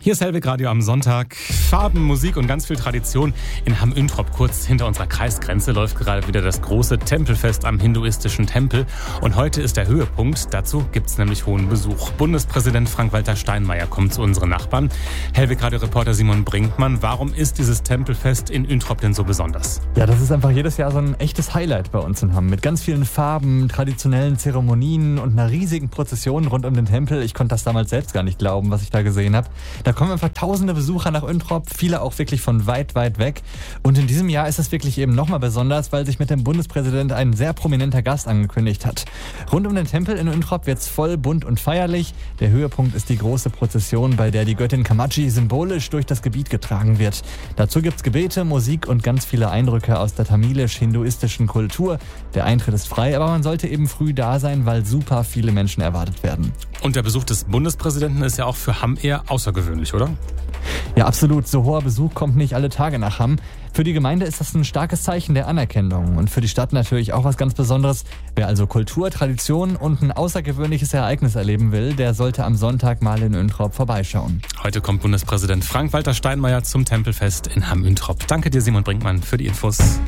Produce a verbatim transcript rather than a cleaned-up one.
Hier ist Hellweg Radio am Sonntag. Farben, Musik und ganz viel Tradition. In Hamm-Üntrop, kurz hinter unserer Kreisgrenze, läuft gerade wieder das große Tempelfest am hinduistischen Tempel. Und heute ist der Höhepunkt. Dazu gibt es nämlich hohen Besuch. Bundespräsident Frank-Walter Steinmeier kommt zu unseren Nachbarn. Hellweg Radio-Reporter Simon Brinkmann, warum ist dieses Tempelfest in Üntrop denn so besonders? Ja, das ist einfach jedes Jahr so ein echtes Highlight bei uns in Hamm. Mit ganz vielen Farben, traditionellen Zeremonien und einer riesigen Prozession rund um den Tempel. Ich konnte das damals selbst gar nicht glauben, was ich da gesehen habe. Da kommen einfach tausende Besucher nach Üntrop, viele auch wirklich von weit, weit weg. Und in diesem Jahr ist es wirklich eben nochmal besonders, weil sich mit dem Bundespräsident ein sehr prominenter Gast angekündigt hat. Rund um den Tempel in Üntrop wird's voll bunt und feierlich. Der Höhepunkt ist die große Prozession, bei der die Göttin Kamachi symbolisch durch das Gebiet getragen wird. Dazu gibt's Gebete, Musik und ganz viele Eindrücke aus der tamilisch-hinduistischen Kultur. Der Eintritt ist frei, aber man sollte eben früh da sein, weil super viele Menschen erwartet werden. Und der Besuch des Bundespräsidenten ist ja auch für Hamm eher außergewöhnlich, oder? Ja, absolut. So hoher Besuch kommt nicht alle Tage nach Hamm. Für die Gemeinde ist das ein starkes Zeichen der Anerkennung und für die Stadt natürlich auch was ganz Besonderes. Wer also Kultur, Tradition und ein außergewöhnliches Ereignis erleben will, der sollte am Sonntag mal in Üntrop vorbeischauen. Heute kommt Bundespräsident Frank-Walter Steinmeier zum Tempelfest in Hamm-Üntrop. Danke dir, Simon Brinkmann, für die Infos.